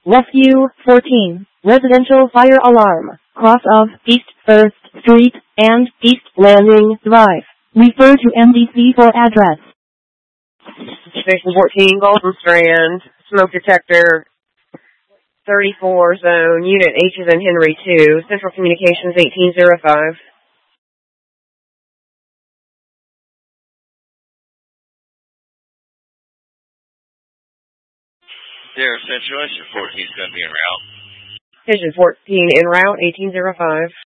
Rescue 14. Residential fire alarm. Cross of East 1st Street and East Landing Drive. Refer to MDC for address. Station 14, Golden Strand. Smoke detector 34 zone. Unit H is in Henry 2. Central Communications 1805. There, Central, Engine 14 is going to be en route. Engine 14 en route, 1805.